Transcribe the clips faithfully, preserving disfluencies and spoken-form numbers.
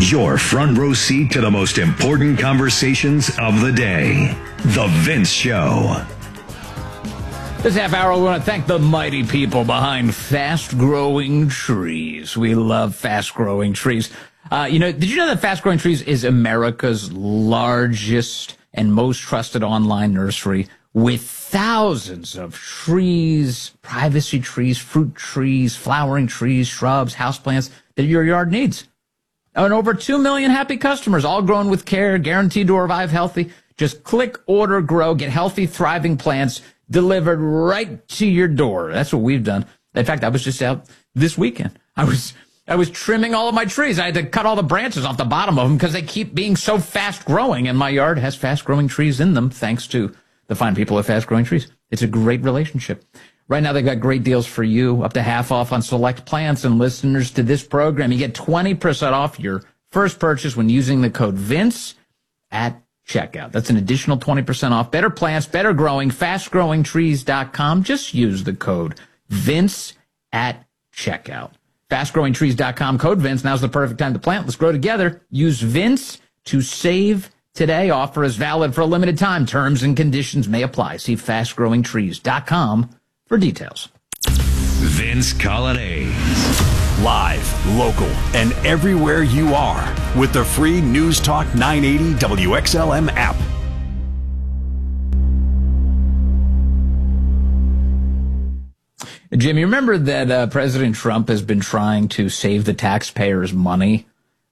Your front row seat to the most important conversations of the day. The Vince Show. This half hour, we want to thank the mighty people behind Fast-Growing Trees. We love fast-growing trees. Uh, you know, did you know that Fast-Growing Trees is America's largest and most trusted online nursery with thousands of trees, privacy trees, fruit trees, flowering trees, shrubs, houseplants that your yard needs? And over two million happy customers, all grown with care, guaranteed to revive healthy. Just click, order, grow, get healthy, thriving plants delivered right to your door. That's what we've done. In fact, I was just out this weekend. I was I was trimming all of my trees. I had to cut all the branches off the bottom of them because they keep being so fast-growing, and my yard has fast-growing trees in them thanks to the fine people at Fast-Growing Trees. It's a great relationship. Right now, they've got great deals for you, up to half off on select plants, and listeners to this program, you get twenty percent off your first purchase when using the code VINCE at checkout. That's an additional twenty percent off. Better plants, better growing, fast growing trees dot com. Just use the code VINCE at checkout. fast growing trees dot com, code VINCE. Now's the perfect time to plant. Let's grow together. Use VINCE to save today. Offer is valid for a limited time. Terms and conditions may apply. See fast growing trees dot com for details. Vince Colonnese. Live, local, and everywhere you are with the free News Talk nine eighty W X L M app. Jim, you remember that uh, President Trump has been trying to save the taxpayers' money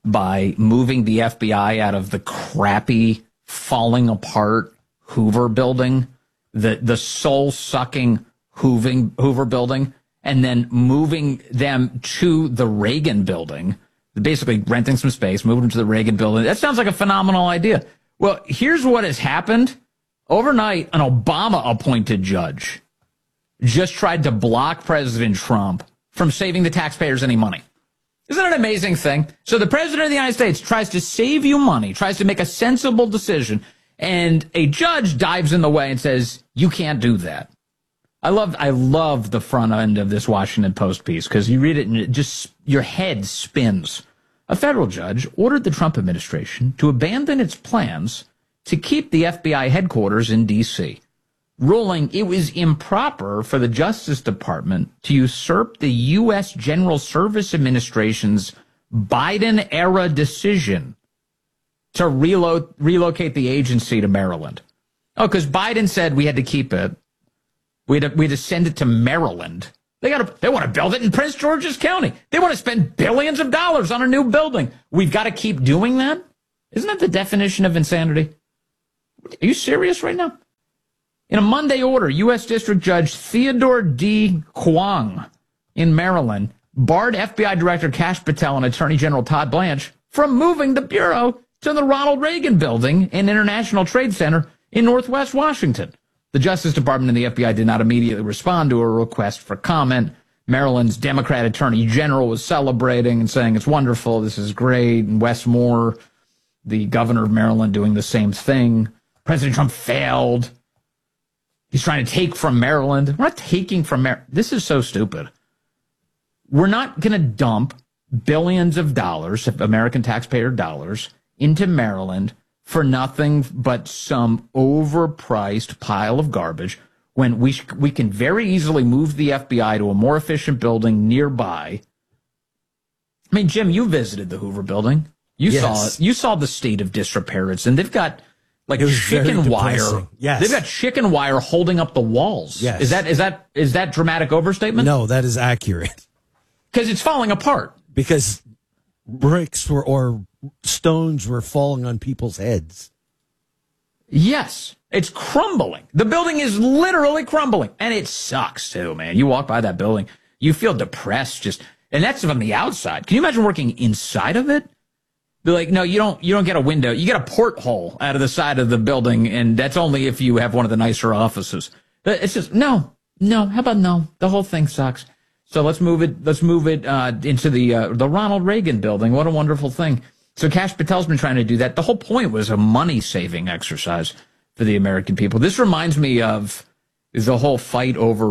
by moving the F B I out of the crappy, falling apart Hoover building, the, the soul-sucking Hooving, Hoover building, and then moving them to the Reagan building, basically renting some space, moving them to the Reagan building. That sounds like a phenomenal idea. Well, here's what has happened. Overnight, an Obama-appointed judge just tried to block President Trump from saving the taxpayers any money. Isn't that an amazing thing? So the president of the United States tries to save you money, tries to make a sensible decision, and a judge dives in the way and says, you can't do that. I love I love the front end of this Washington Post piece because you read it and it just, your head spins. A federal judge ordered the Trump administration to abandon its plans to keep the F B I headquarters in D C, ruling it was improper for the Justice Department to usurp the U S General Service Administration's Biden-era decision to relo- relocate the agency to Maryland. Oh, because Biden said we had to keep it. We had, to, we had to send it to Maryland. They got to. They want to build it in Prince George's County. They want to spend billions of dollars on a new building. We've got to keep doing that? Isn't that the definition of insanity? Are you serious right now? In a Monday order, U S District Judge Theodore D. Kwong in Maryland barred F B I Director Kash Patel and Attorney General Todd Blanche from moving the bureau to the Ronald Reagan Building in International Trade Center in Northwest Washington. The Justice Department and the F B I did not immediately respond to a request for comment. Maryland's Democrat Attorney General was celebrating and saying it's wonderful, this is great. And Wes Moore, the governor of Maryland, doing the same thing. President Trump failed. He's trying to take from Maryland. We're not taking from Maryland. This is so stupid. We're not going to dump billions of dollars, of American taxpayer dollars, into Maryland for nothing but some overpriced pile of garbage when we sh- we can very easily move the F B I to a more efficient building nearby. I mean, Jim, you visited the Hoover building. You yes. saw it. You saw the state of disrepair it's in. They've got like chicken wire. Yes. They've got chicken wire holding up the walls. Yes. Is that is that is that dramatic overstatement? No, that is accurate. Because it's falling apart. Because bricks were or stones were falling on people's heads. Yes, it's crumbling. The building is literally crumbling, and it sucks too, man. You walk by that building, you feel depressed just, and that's from the outside. Can you imagine working inside of it? Be like, no, you don't. You don't get a window. You get a porthole out of the side of the building, and that's only if you have one of the nicer offices. It's just no, no. How about no? The whole thing sucks. So let's move it. Let's move it uh, into the uh, the Ronald Reagan building. What a wonderful thing. So Kash Patel's been trying to do that. The whole point was a money-saving exercise for the American people. This reminds me of the whole fight over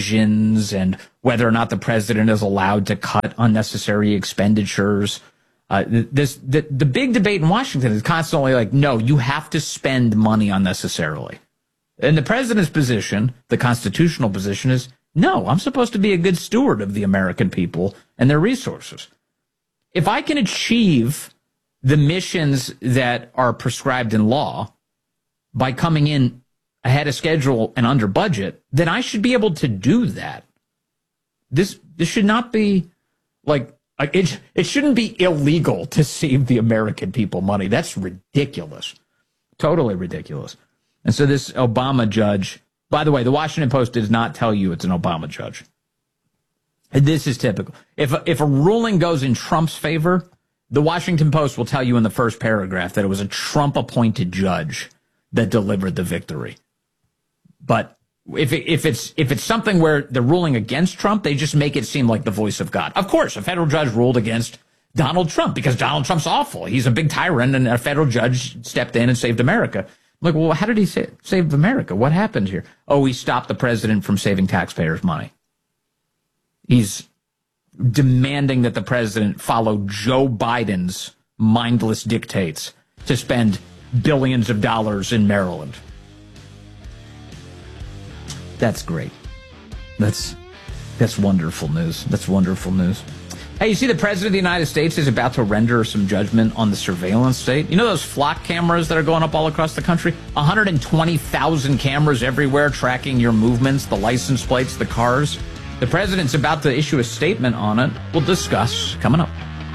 rescissions and whether or not the president is allowed to cut unnecessary expenditures. Uh, this the, the big debate in Washington is constantly like, no, you have to spend money unnecessarily. And the president's position, the constitutional position, is no, I'm supposed to be a good steward of the American people and their resources. If I can achieve the missions that are prescribed in law by coming in ahead of schedule and under budget, then I should be able to do that. This this should not be like it. It shouldn't be illegal to save the American people money. That's ridiculous, totally ridiculous. And so this Obama judge, by the way, the Washington Post does not tell you it's an Obama judge. This is typical. If if a ruling goes in Trump's favor, the Washington Post will tell you in the first paragraph that it was a Trump-appointed judge that delivered the victory. But if it, if it's if it's something where they're ruling against Trump, they just make it seem like the voice of God. Of course, a federal judge ruled against Donald Trump because Donald Trump's awful. He's a big tyrant, and a federal judge stepped in and saved America. I'm like, well, how did he sa- save America? What happened here? Oh, he stopped the president from saving taxpayers' money. He's demanding that the president follow Joe Biden's mindless dictates to spend billions of dollars in Maryland. That's great. That's that's wonderful news. That's wonderful news. Hey, you see the president of the United States is about to render some judgment on the surveillance state. You know those flock cameras that are going up all across the country? one hundred twenty thousand cameras everywhere tracking your movements, the license plates, the cars. The president's about to issue a statement on it. We'll discuss coming up.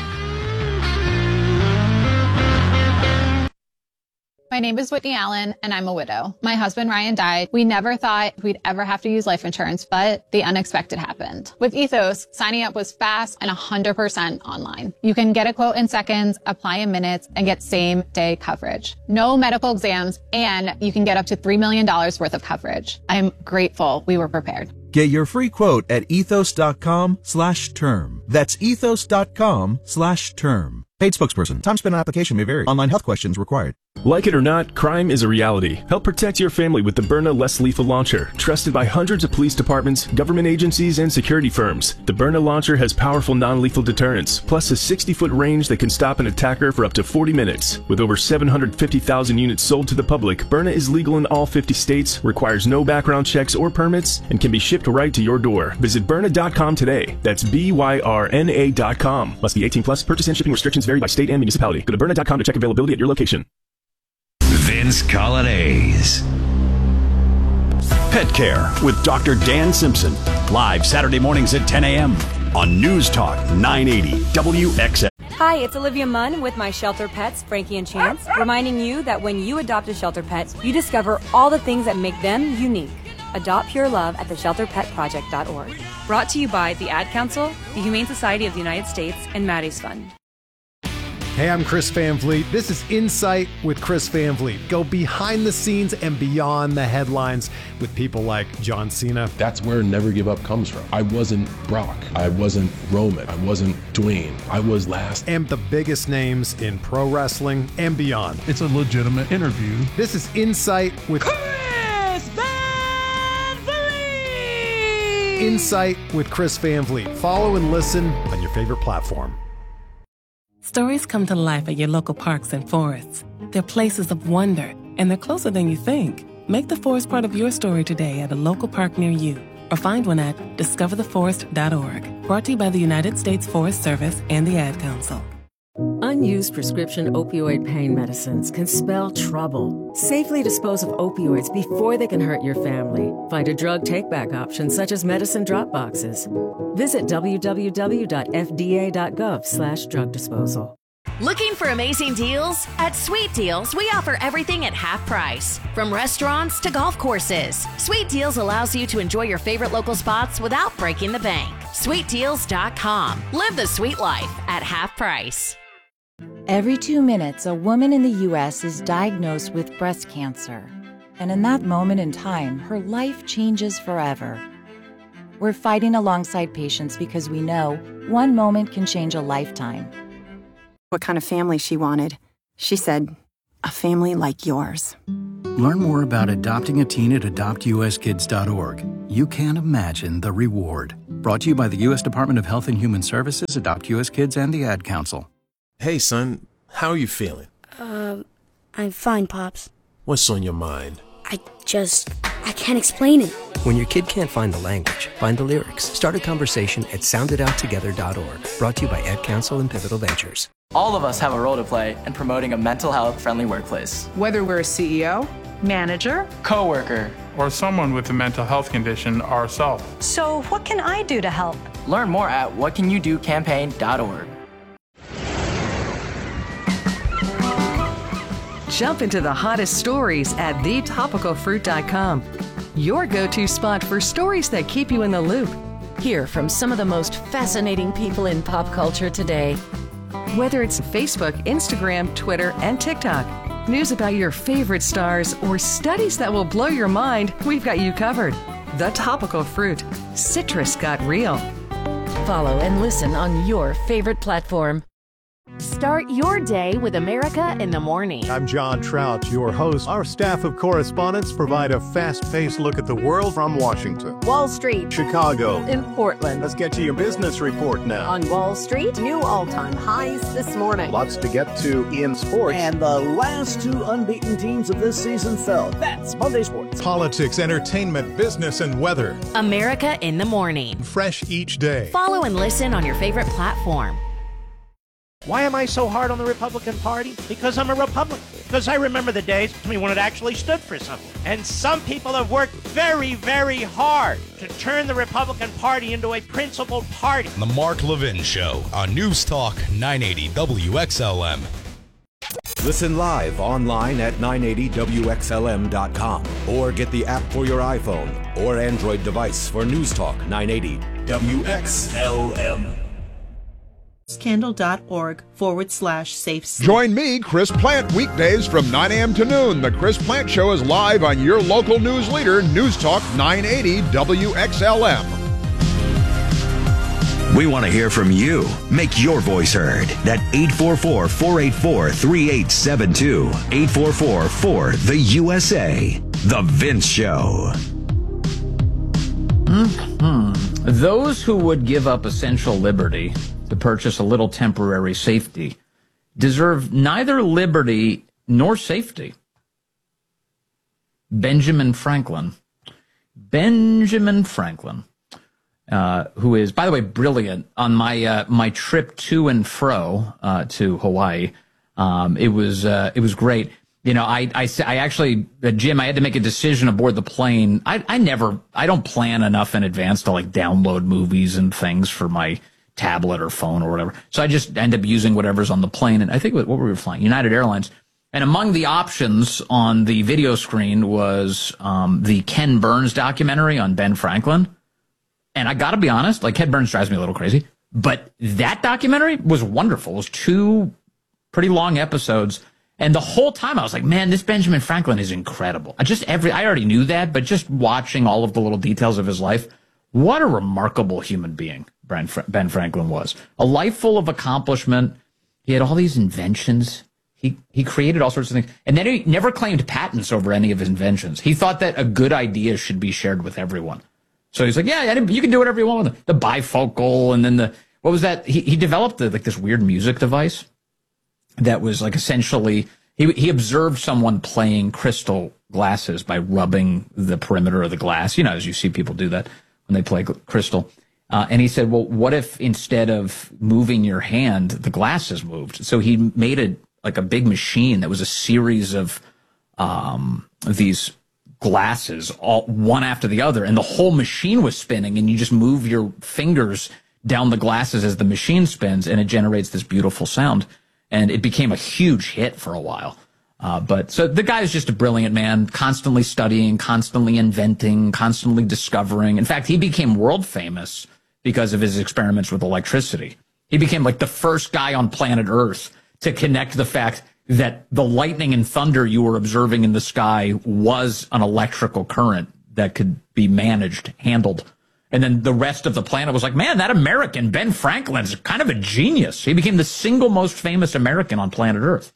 My name is Whitney Allen, and I'm a widow. My husband, Ryan, died. We never thought we'd ever have to use life insurance, but the unexpected happened. With Ethos, signing up was fast and one hundred percent online. You can get a quote in seconds, apply in minutes, and get same-day coverage. No medical exams, and you can get up to three million dollars worth of coverage. I'm grateful we were prepared. Get your free quote at ethos.com slash term. That's ethos.com slash term. Paid spokesperson. Time spent on application may vary. Online health questions required. Like it or not, crime is a reality. Help protect your family with the Byrna Less Lethal Launcher, trusted by hundreds of police departments, government agencies, and security firms. The Byrna launcher has powerful non-lethal deterrence, plus a sixty-foot range that can stop an attacker for up to forty minutes. With over seven hundred fifty thousand units sold to the public, Byrna is legal in all fifty states, requires no background checks or permits, and can be shipped right to your door. Visit Byrna dot com today. That's B Y R N A dot com. Must be eighteen plus. Purchase and shipping restrictions vary by state and municipality. Go to Byrna dot com to check availability at your location. Vince Coglianese. Pet Care with Doctor Dan Simpson. Live Saturday mornings at ten a.m. on News Talk nine eighty W X L. Hi, it's Olivia Munn with my shelter pets, Frankie and Chance, reminding you that when you adopt a shelter pet, you discover all the things that make them unique. Adopt Pure Love at the shelter pet project dot org. Brought to you by the Ad Council, the Humane Society of the United States, and Maddie's Fund. Hey, I'm Chris Van Vliet. This is Insight with Chris Van Vliet. Go behind the scenes and beyond the headlines with people like John Cena. That's where Never Give Up comes from. I wasn't Brock. I wasn't Roman. I wasn't Dwayne. I was last. And the biggest names in pro wrestling and beyond. It's a legitimate interview. This is Insight with Chris Van Vliet. Insight with Chris Van Vliet. Follow and listen on your favorite platform. Stories come to life at your local parks and forests. They're places of wonder, and they're closer than you think. Make the forest part of your story today at a local park near you, or find one at discover the forest dot org. Brought to you by the United States Forest Service and the Ad Council. Unused prescription opioid pain medicines can spell trouble. Safely dispose of opioids before they can hurt your family. Find a drug take-back option such as medicine drop boxes. Visit w w w dot f d a dot gov slash drug disposal. Looking for amazing deals? At Sweet Deals, we offer everything at half price. From restaurants to golf courses, Sweet Deals allows you to enjoy your favorite local spots without breaking the bank. sweet deals dot com. Live the sweet life at half price. Every two minutes, a woman in the U S is diagnosed with breast cancer. And in that moment in time, her life changes forever. We're fighting alongside patients because we know one moment can change a lifetime. What kind of family she wanted. She said, a family like yours. Learn more about adopting a teen at adopt u s kids dot org. You can't imagine the reward. Brought to you by the U S Department of Health and Human Services, Adopt U S Kids, and the Ad Council. Hey, son, how are you feeling? Um, I'm fine, Pops. What's on your mind? I just, I can't explain it. When your kid can't find the language, find the lyrics. Start a conversation at sound it out together dot org. Brought to you by Ed Council and Pivotal Ventures. All of us have a role to play in promoting a mental health friendly workplace. Whether we're a C E O, manager, coworker, or someone with a mental health condition ourselves. So what can I do to help? Learn more at what can you do campaign dot org. Jump into the hottest stories at the topical fruit dot com. Your go-to spot for stories that keep you in the loop. Hear from some of the most fascinating people in pop culture today. Whether it's Facebook, Instagram, Twitter, and TikTok, news about your favorite stars, or studies that will blow your mind, we've got you covered. The Topical Fruit. Citrus got real. Follow and listen on your favorite platform. Start your day with America in the Morning. I'm John Trout, your host. Our staff of correspondents provide a fast-paced look at the world from Washington, Wall Street, Chicago, in Portland. Let's get to your business report now. On Wall Street, new all-time highs this morning. Lots to get to in sports. And the last two unbeaten teams of this season fell. That's Monday Sports. Politics, entertainment, business, and weather. America in the Morning. Fresh each day. Follow and listen on your favorite platform. Why am I so hard on the Republican Party? Because I'm a Republican. Because I remember the days when it actually stood for something. And some people have worked very, very hard to turn the Republican Party into a principled party. The Mark Levin Show on News Talk nine eighty W X L M. Listen live online at nine eighty W X L M dot com or get the app for your iPhone or Android device for News Talk nine eighty W X L M. Candle.org forward slash safe sleep. Join me, Chris Plant, weekdays from nine a.m. to noon. The Chris Plant Show is live on your local news leader, News Talk nine eighty W X L M. We want to hear from you. Make your voice heard at eight four four, four eight four, three eight seven two. eight four four, four, the U S A. The Vince Show. Mm-hmm. Those who would give up essential liberty to purchase a little temporary safety deserve neither liberty nor safety. Benjamin Franklin. Benjamin Franklin, uh, who is, by the way, brilliant. On my uh, my trip to and fro uh, to Hawaii, um, it was uh, it was great. You know, I, I, I actually, uh, Jim, I had to make a decision aboard the plane. I, I never, I don't plan enough in advance to like download movies and things for my tablet or phone or whatever. So I just end up using whatever's on the plane. And I think what, what were we flying? United Airlines. And among the options on the video screen was um, the Ken Burns documentary on Ben Franklin. And I got to be honest, like Ken Burns drives me a little crazy, but that documentary was wonderful. It was two pretty long episodes. And the whole time I was like, man, this Benjamin Franklin is incredible. I just every, I already knew that, but just watching all of the little details of his life, what a remarkable human being Ben Franklin was. A life full of accomplishment. He had all these inventions. He, he created all sorts of things. And then he never claimed patents over any of his inventions. He thought that a good idea should be shared with everyone. So he's like, yeah, you can do whatever you want with it. The bifocal, and then the, what was that? He, he developed the, like this weird music device that was like essentially, he he observed someone playing crystal glasses by rubbing the perimeter of the glass, you know, as you see people do that when they play crystal. Uh, and he said, well, what if instead of moving your hand, the glasses moved? So he made a like a big machine that was a series of um, these glasses, all one after the other, and the whole machine was spinning, and you just move your fingers down the glasses as the machine spins, and it generates this beautiful sound. And it became a huge hit for a while. Uh, but so the guy is just a brilliant man, constantly studying, constantly inventing, constantly discovering. In fact, he became world famous because of his experiments with electricity. He became like the first guy on planet Earth to connect the fact that the lightning and thunder you were observing in the sky was an electrical current that could be managed, handled. And then the rest of the planet was like, man, that American, Ben Franklin's kind of a genius. He became the single most famous American on planet Earth.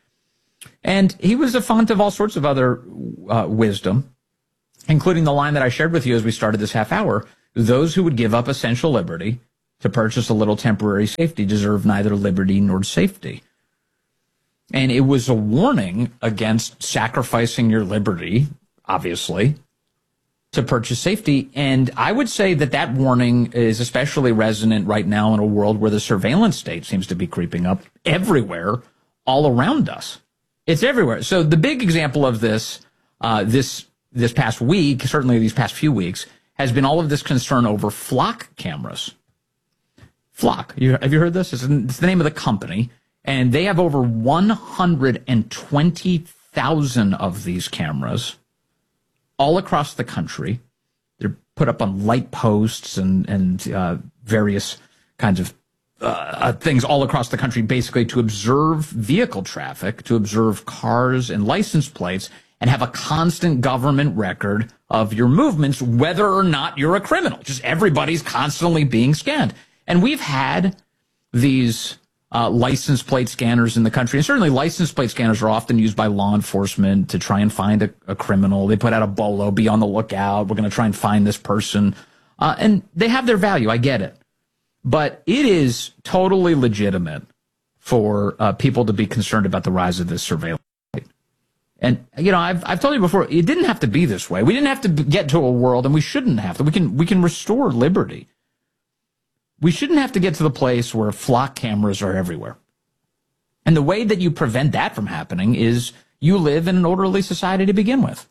And he was a font of all sorts of other uh, wisdom, including the line that I shared with you as we started this half hour. Those who would give up essential liberty to purchase a little temporary safety deserve neither liberty nor safety. And it was a warning against sacrificing your liberty, obviously, to purchase safety. And I would say that that warning is especially resonant right now in a world where the surveillance state seems to be creeping up everywhere, all around us. It's everywhere. So the big example of this, uh, this, this past week, certainly these past few weeks, has been all of this concern over Flock cameras. Flock, you, have you heard this? It's, it's the name of the company. And they have over one hundred twenty thousand of these cameras all across the country. They're put up on light posts and, and uh, various kinds of uh, things all across the country, basically to observe vehicle traffic, to observe cars and license plates, and have a constant government record of your movements, whether or not you're a criminal. Just everybody's constantly being scanned. And we've had these Uh, license plate scanners in the country. And certainly license plate scanners are often used by law enforcement to try and find a, a criminal. They put out a bolo, be on the lookout. We're going to try and find this person. Uh, and they have their value. I get it. But it is totally legitimate for uh, people to be concerned about the rise of this surveillance. And, you know, I've, I've told you before, it didn't have to be this way. We didn't have to get to a world, and we shouldn't have to. We can, we can restore liberty. We shouldn't have to get to the place where Flock cameras are everywhere. And the way that you prevent that from happening is you live in an orderly society to begin with.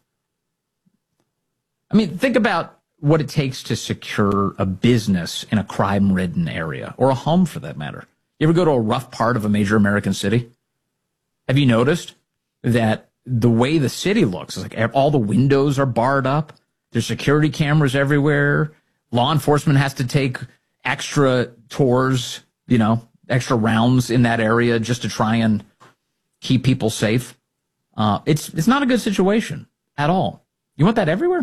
I mean, think about what it takes to secure a business in a crime-ridden area, or a home for that matter. You ever go to a rough part of a major American city? Have you noticed that the way the city looks is like all the windows are barred up, there's security cameras everywhere, law enforcement has to take extra tours, you know, extra rounds in that area just to try and keep people safe. Uh, it's it's not a good situation at all. You want that everywhere?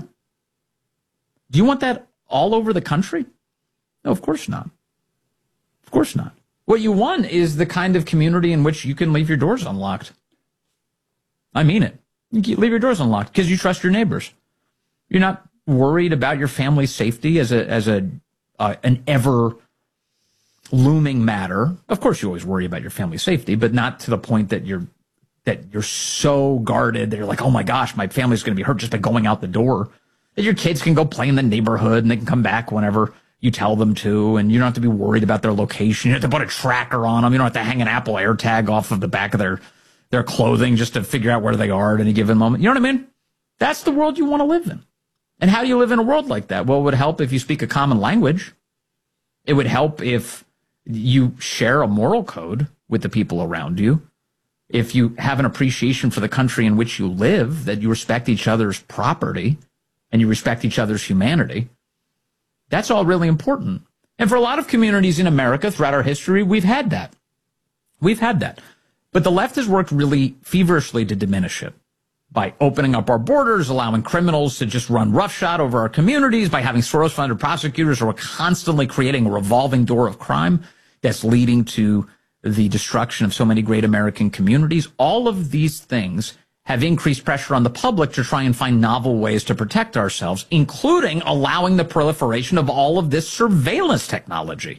Do you want that all over the country? No, of course not. Of course not. What you want is the kind of community in which you can leave your doors unlocked. I mean it. You can leave your doors unlocked because you trust your neighbors. You're not worried about your family's safety as a as a Uh, an ever looming matter. Of course, you always worry about your family's safety, but not to the point that you're that you're so guarded that you're like, oh my gosh, my family's going to be hurt just by going out the door. That your kids can go play in the neighborhood and they can come back whenever you tell them to, and you don't have to be worried about their location. You don't have to put a tracker on them. You don't have to hang an Apple AirTag off of the back of their their clothing just to figure out where they are at any given moment. You know what I mean? That's the world you want to live in. And how do you live in a world like that? Well, it would help if you speak a common language. It would help if you share a moral code with the people around you. If you have an appreciation for the country in which you live, that you respect each other's property and you respect each other's humanity. That's all really important. And for a lot of communities in America throughout our history, we've had that. We've had that. But the left has worked really feverishly to diminish it. By opening up our borders, allowing criminals to just run roughshod over our communities, by having Soros-funded prosecutors who are constantly creating a revolving door of crime that's leading to the destruction of so many great American communities. All of these things have increased pressure on the public to try and find novel ways to protect ourselves, including allowing the proliferation of all of this surveillance technology.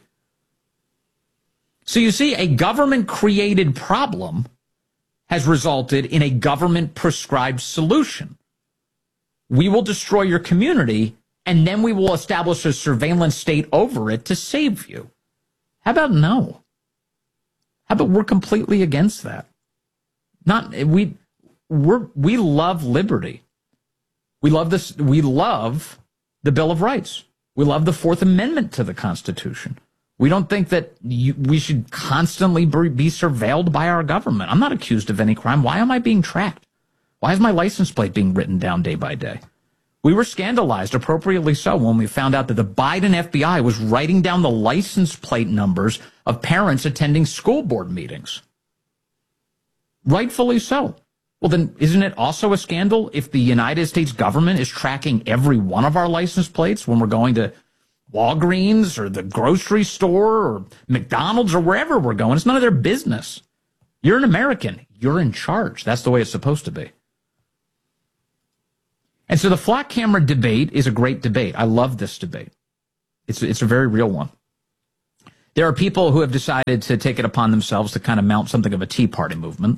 So you see, a government-created problem has resulted in a government-prescribed solution. We will destroy your community, and then we will establish a surveillance state over it to save you. How about no? How about we're completely against that? Not we we're we love liberty. We love this. We love the Bill of Rights. We love the Fourth Amendment to the Constitution. We don't think that you, we should constantly be surveilled by our government. I'm not accused of any crime. Why am I being tracked? Why is my license plate being written down day by day? We were scandalized, appropriately so, when we found out that the Biden F B I was writing down the license plate numbers of parents attending school board meetings. Rightfully so. Well, then isn't it also a scandal if the United States government is tracking every one of our license plates when we're going to Walgreens or the grocery store or McDonald's or wherever we're going? It's none of their business. You're an American. You're in charge. That's the way it's supposed to be. And so the Flock camera debate is a great debate. I love this debate. It's, it's a very real one. There are people who have decided to take it upon themselves to kind of mount something of a Tea Party movement.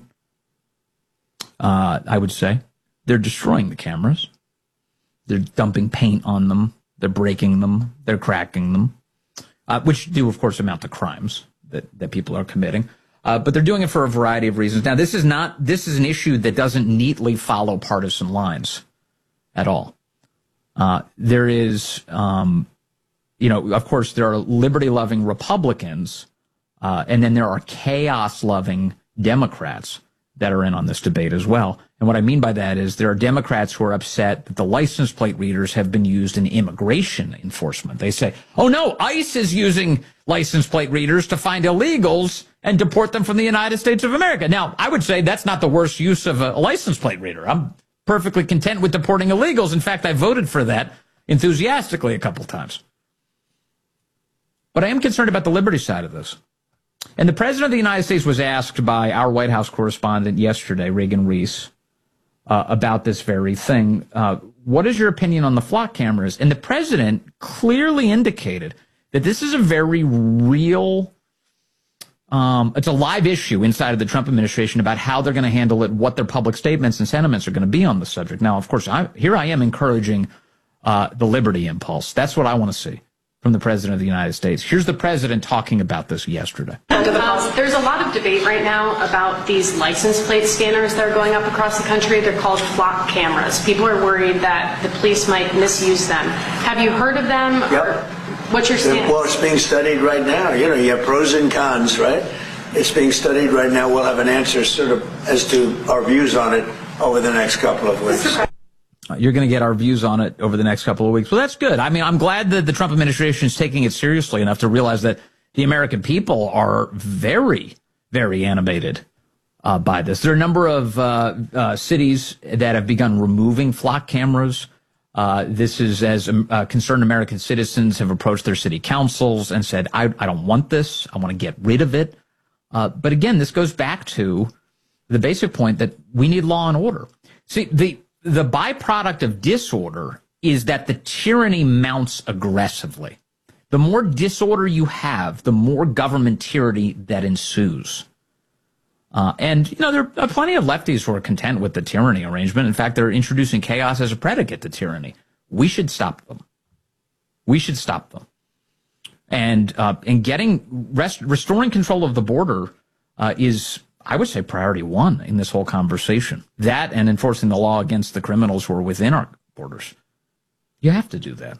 Uh, I would say they're destroying the cameras. They're dumping paint on them. They're breaking them. They're cracking them, uh, which do, of course, amount to crimes that, that people are committing. Uh, but they're doing it for a variety of reasons. Now, this is not, this is an issue that doesn't neatly follow partisan lines at all. Uh, there is, um, you know, of course, there are liberty-loving Republicans, uh, and then there are chaos-loving Democrats that are in on this debate as well. And what I mean by that is there are Democrats who are upset that the license plate readers have been used in immigration enforcement. They say, oh no, ICE is using license plate readers to find illegals and deport them from the United States of America. Now, I would say that's not the worst use of a license plate reader. I'm perfectly content with deporting illegals. In fact, I voted for that enthusiastically a couple times. But I am concerned about the liberty side of this. And the President of the United States was asked by our White House correspondent yesterday, Reagan Reese, uh, about this very thing. Uh, what is your opinion on the flock cameras? And the President clearly indicated that this is a very real, um, it's a live issue inside of the Trump administration about how they're going to handle it, what their public statements and sentiments are going to be on the subject. Now, of course, I, here I am encouraging uh, the liberty impulse. That's what I want to see from the President of the United States. Here's the President talking about this yesterday. Uh, there's a lot of debate right now about these license plate scanners that are going up across the country. They're called flock cameras. People are worried that the police might misuse them. Have you heard of them? Yep. Or what's your stance? Well, it's being studied right now. You know, you have pros and cons, right? It's being studied right now. We'll have an answer sort of as to our views on it over the next couple of weeks. You're going to get our views on it over the next couple of weeks. Well, that's good. I mean, I'm glad that the Trump administration is taking it seriously enough to realize that the American people are very, very animated uh, by this. There are a number of uh, uh, cities that have begun removing flock cameras. Uh, this is as um, uh, concerned American citizens have approached their city councils and said, I, I don't want this. I want to get rid of it. Uh, but again, this goes back to the basic point that we need law and order. See, the The byproduct of disorder is that the tyranny mounts aggressively. The more disorder you have, the more government tyranny that ensues. Uh, and, you know, there are plenty of lefties who are content with the tyranny arrangement. In fact, they're introducing chaos as a predicate to tyranny. We should stop them. We should stop them. And, uh, and getting, rest, restoring control of the border uh, is, I would say, priority one in this whole conversation. That and enforcing the law against the criminals who are within our borders. You have to do that.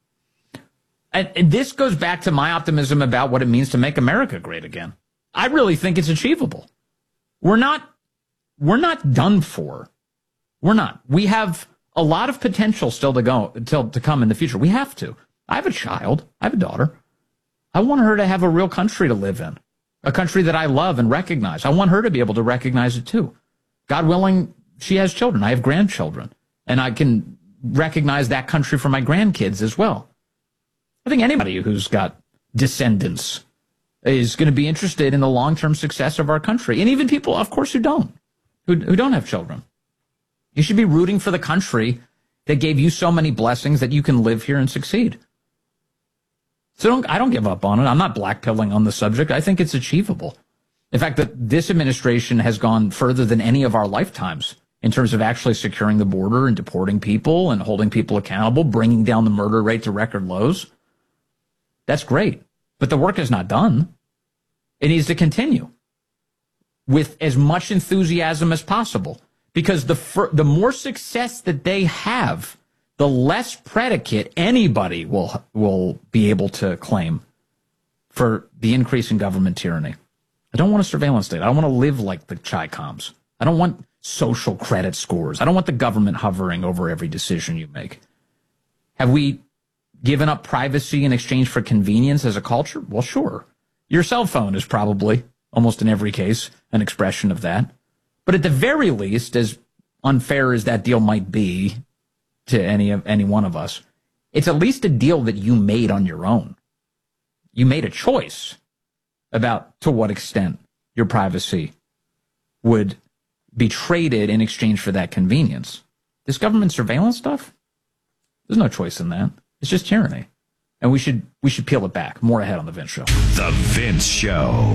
And, and this goes back to my optimism about what it means to make America great again. I really think it's achievable. We're not, we're not done for. We're not. We have a lot of potential still to go, till to come in the future. We have to. I have a child. I have a daughter. I want her to have a real country to live in. A country that I love and recognize. I want her to be able to recognize it too. God willing, she has children. I have grandchildren. And I can recognize that country for my grandkids as well. I think anybody who's got descendants is going to be interested in the long-term success of our country. And even people, of course, who don't, who, who don't have children. You should be rooting for the country that gave you so many blessings that you can live here and succeed. So don't, I don't give up on it. I'm not blackpilling on the subject. I think it's achievable. In fact, that this administration has gone further than any of our lifetimes in terms of actually securing the border and deporting people and holding people accountable, bringing down the murder rate to record lows. That's great. But the work is not done. It needs to continue with as much enthusiasm as possible, because the fir- the more success that they have, the less predicate anybody will will be able to claim for the increase in government tyranny. I don't want a surveillance state. I don't want to live like the Chi-Coms. I don't want social credit scores. I don't want the government hovering over every decision you make. Have we given up privacy in exchange for convenience as a culture? Well, sure. Your cell phone is probably, almost in every case, an expression of that. But at the very least, as unfair as that deal might be to any of any one of us, it's at least a deal that you made on your own. You made a choice about to what extent your privacy would be traded in exchange for that convenience. This government surveillance stuff, there's no choice in that. It's just tyranny. And we should we should peel it back. More ahead on The Vince Show. The Vince Show.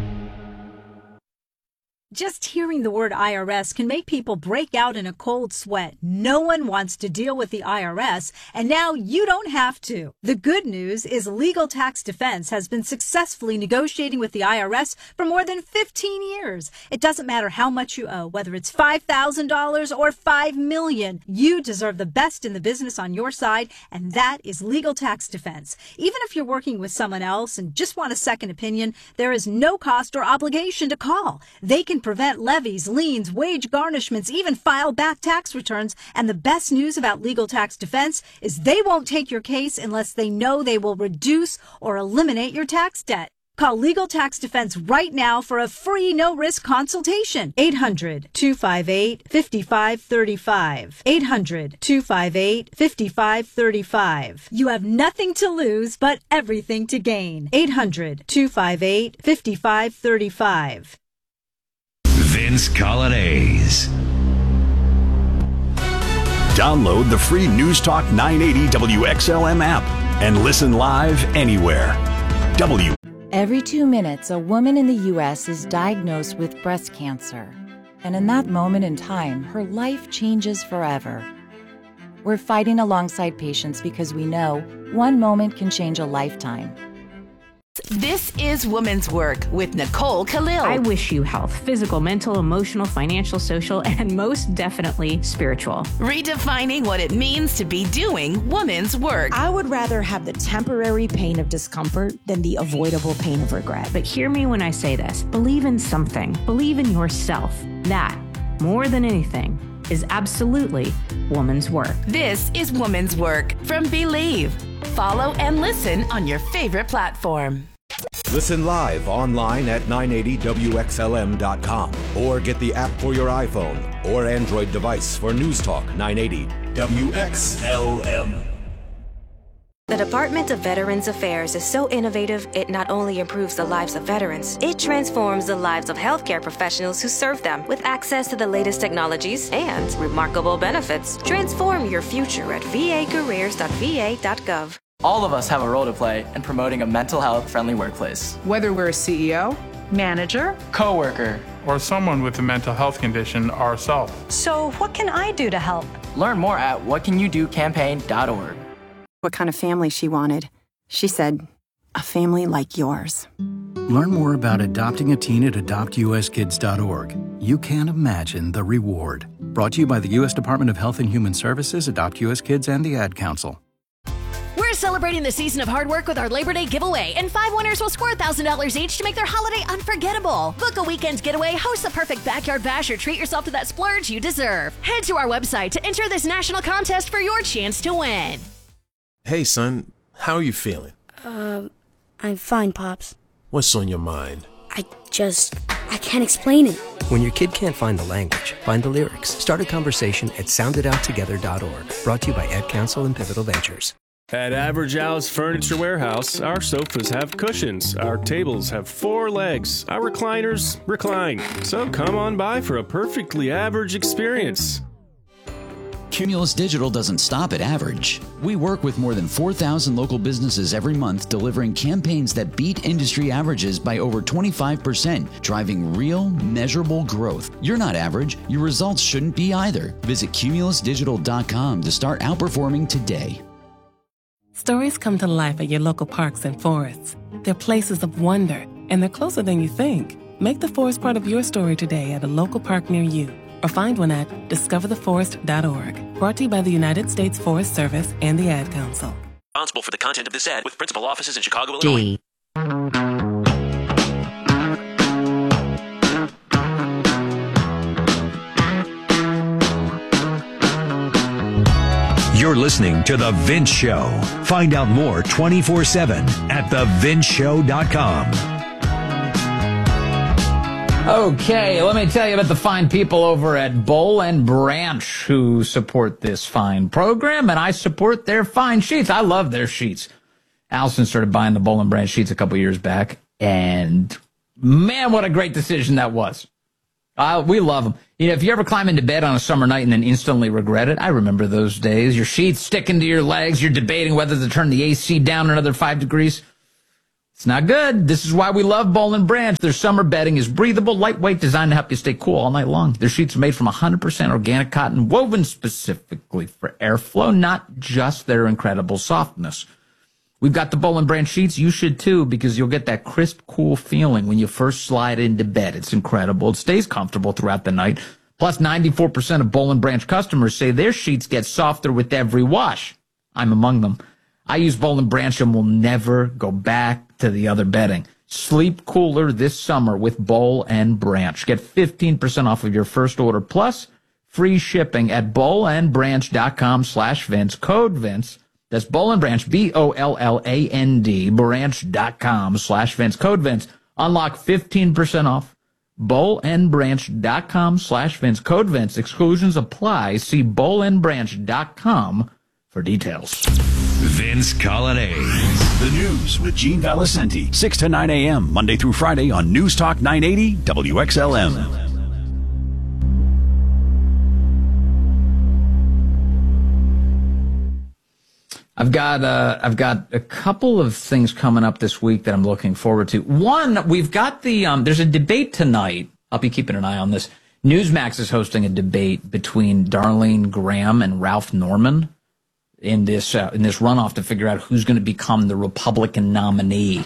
Just hearing the word I R S can make people break out in a cold sweat. No one wants to deal with the I R S, and now you don't have to. The good news is Legal Tax Defense has been successfully negotiating with the I R S for more than fifteen years. It doesn't matter how much you owe, whether it's five thousand dollars or five million dollars. You deserve the best in the business on your side, and that is Legal Tax Defense. Even if you're working with someone else and just want a second opinion, there is no cost or obligation to call. They can prevent levies, liens, wage garnishments, even file back tax returns. And the best news about Legal Tax Defense is they won't take your case unless they know they will reduce or eliminate your tax debt. Call Legal Tax Defense right now for a free no-risk consultation. eight hundred, two five eight, five five three five. eight hundred, two five eight, five five three five. You have nothing to lose but everything to gain. eight hundred, two five eight, five five three five. Vince Colonnese. Download the free News Talk nine eighty W X L M app and listen live anywhere. W. Every two minutes, a woman in the U S is diagnosed with breast cancer. And in that moment in time, her life changes forever. We're fighting alongside patients because we know one moment can change a lifetime. This is Women's Work with Nicole Khalil. I wish you health, physical, mental, emotional, financial, social, and most definitely spiritual. Redefining what it means to be doing women's work. I would rather have the temporary pain of discomfort than the avoidable pain of regret. But hear me when I say this. Believe in something. Believe in yourself. That, more than anything, is absolutely woman's work. This is Woman's Work from Believe. Follow and listen on your favorite platform. Listen live online at nine eighty W X L M dot com or get the app for your iPhone or Android device for News Talk nine eighty W X L M. The Department of Veterans Affairs is so innovative, it not only improves the lives of veterans, it transforms the lives of healthcare professionals who serve them with access to the latest technologies and remarkable benefits. Transform your future at v a careers dot v a dot gov. All of us have a role to play in promoting a mental health friendly workplace. Whether we're a C E O, manager, coworker, or someone with a mental health condition ourselves. So what can I do to help? Learn more at what can you do campaign dot org. What kind of family she wanted. She said, a family like yours. Learn more about adopting a teen at adopt u s kids dot org. You can't imagine the reward. Brought to you by the U S Department of Health and Human Services, Adopt U S Kids, and the Ad Council. We're celebrating the season of hard work with our Labor Day giveaway, and five winners will score one thousand dollars each to make their holiday unforgettable. Book a weekend getaway, host the perfect backyard bash, or treat yourself to that splurge you deserve. Head to our website to enter this national contest for your chance to win. Hey, son, how are you feeling? Um, I'm fine, Pops. What's on your mind? I just, I can't explain it. When your kid can't find the language, find the lyrics. Start a conversation at sound it out together dot org. Brought to you by Ad Council and Pivotal Ventures. At Average Al's Furniture Warehouse, our sofas have cushions, our tables have four legs, our recliners recline. So come on by for a perfectly average experience. Cumulus Digital doesn't stop at average. We work with more than four thousand local businesses every month, delivering campaigns that beat industry averages by over twenty-five percent, driving real, measurable growth. You're not average. Your results shouldn't be either. Visit cumulus digital dot com to start outperforming today. Stories come to life at your local parks and forests. They're places of wonder, and they're closer than you think. Make the forest part of your story today at a local park near you, or find one at discover the forest dot org. Brought to you by the United States Forest Service and the Ad Council. Responsible for the content of this ad with principal offices in Chicago, Illinois. You're listening to The Vince Show. Find out more twenty-four seven at the vince show dot com. Okay, let me tell you about the fine people over at Boll and Branch who support this fine program, and I support their fine sheets. I love their sheets. Allison started buying the Boll and Branch sheets a couple years back, and man, what a great decision that was. Uh, we love them. You know, if you ever climb into bed on a summer night and then instantly regret it, I remember those days. Your sheets sticking to your legs. You're debating whether to turn the A C down another five degrees. It's not good. This is why we love Boll and Branch. Their summer bedding is breathable, lightweight, designed to help you stay cool all night long. Their sheets are made from one hundred percent organic cotton, woven specifically for airflow, not just their incredible softness. We've got the Boll and Branch sheets. You should too, because you'll get that crisp, cool feeling when you first slide into bed. It's incredible. It stays comfortable throughout the night. Plus, ninety-four percent of Boll and Branch customers say their sheets get softer with every wash. I'm among them. I use Boll and Branch and will never go back to the other bedding. Sleep cooler this summer with Boll and Branch. Get fifteen percent off of your first order plus free shipping at bollandbranch.com slash Vince. Code Vince. That's Boll and Branch, B O L L A N D, branch.com slash Vince. Code Vince. Unlock fifteen percent off. bollandbranch.com slash Vince. Code Vince. Exclusions apply. See boll and branch dot com for details. Vince Colonnese. The news with Gene Valicenti, six to nine a.m. Monday through Friday on News Talk nine eighty W X L M. I've got uh, I've got a couple of things coming up this week that I'm looking forward to. One, we've got the um, there's a debate tonight. I'll be keeping an eye on this. Newsmax is hosting a debate between Darlene Graham and Ralph Norman in this uh, in this runoff to figure out who's going to become the Republican nominee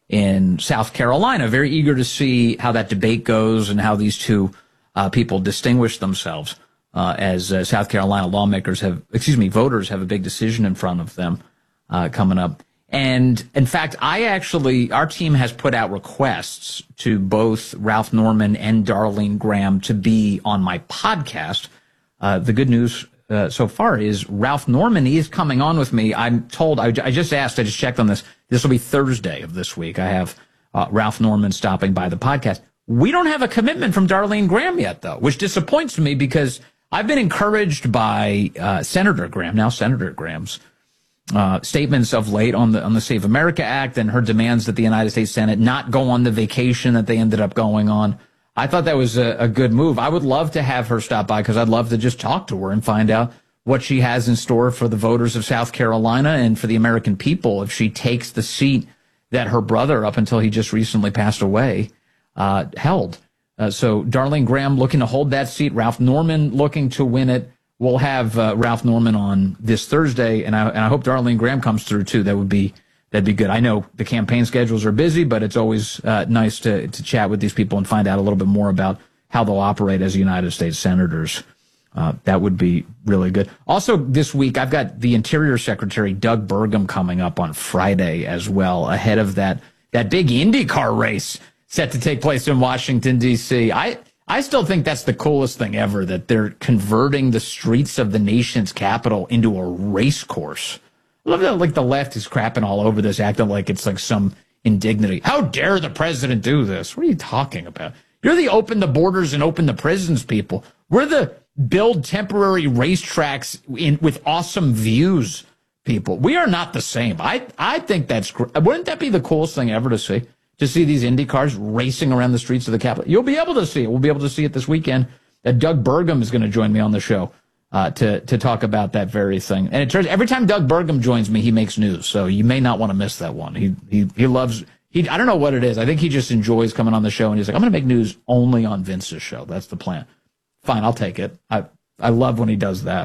in South Carolina. Very eager to see how that debate goes and how these two uh, people distinguish themselves uh, as uh, South Carolina lawmakers have, excuse me, voters have a big decision in front of them uh, coming up. And in fact, I actually, our team has put out requests to both Ralph Norman and Darlene Graham to be on my podcast. Uh, the good news Uh, so far is Ralph Norman is coming on with me. I'm told, I, I just asked, I just checked on this. This will be Thursday of this week. I have uh, Ralph Norman stopping by the podcast. We don't have a commitment from Darlene Graham yet, though, which disappoints me because I've been encouraged by uh, Senator Graham, now Senator Graham's, uh, statements of late on the on the Save America Act and her demands that the United States Senate not go on the vacation that they ended up going on. I thought that was a, a good move. I would love to have her stop by because I'd love to just talk to her and find out what she has in store for the voters of South Carolina and for the American people if she takes the seat that her brother, up until he just recently passed away, uh, held. Uh, so Darlene Graham looking to hold that seat. Ralph Norman looking to win it. We'll have uh, Ralph Norman on this Thursday, and I, and I hope Darlene Graham comes through, too. That would be That'd be good. I know the campaign schedules are busy, but it's always uh, nice to, to chat with these people and find out a little bit more about how they'll operate as United States senators. Uh, that would be really good. Also, this week, I've got the Interior Secretary, Doug Burgum, coming up on Friday as well, ahead of that, that big IndyCar race set to take place in Washington, D C. I, I still think that's the coolest thing ever, that they're converting the streets of the nation's capital into a race course. I love that, like, the left is crapping all over this, acting like it's like some indignity. How dare the president do this? What are you talking about? You're the open the borders and open the prisons people. We're the build temporary racetracks in with awesome views people. We are not the same. I I think that's, wouldn't that be the coolest thing ever to see? To see these Indy cars racing around the streets of the Capitol. You'll be able to see it. We'll be able to see it this weekend. That Doug Burgum is going to join me on the show. Uh, to, to talk about that very thing. And it turns, every time Doug Burgum joins me, he makes news. So you may not want to miss that one. He, he, he loves, he, I don't know what it is. I think he just enjoys coming on the show and he's like, I'm going to make news only on Vince's show. That's the plan. Fine. I'll take it. I, I love when he does that.